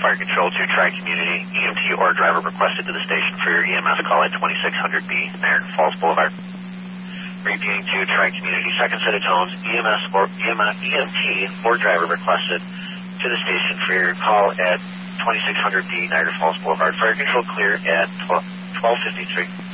Fire Control to Tri-Community, EMT or driver requested to the station for your EMS call at 2600B, Iron Falls Boulevard. Repeating to Tri-Community, second set of tones, EMT or driver requested to the station for your call at 2600B, Niagara Falls Boulevard. Fire Control clear at 12:53.